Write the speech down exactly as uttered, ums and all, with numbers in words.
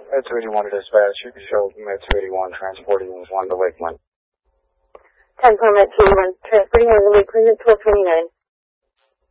Med two eighty-one to dispatch. You can show Med two eighty-one transporting one to Lakeland. ten four Med two eighty-one transporting one to Lakeland at twelve twenty-nine.